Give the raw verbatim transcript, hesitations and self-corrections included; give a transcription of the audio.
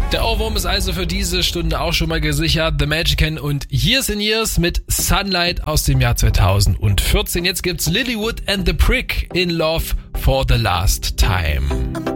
Der Ohrwurm ist also für diese Stunde auch schon mal gesichert. The Magican und Years and Years mit Sunlight aus dem Jahr zweitausendvierzehn. Jetzt gibt's Lilywood and the Prick in Love for the Last Time.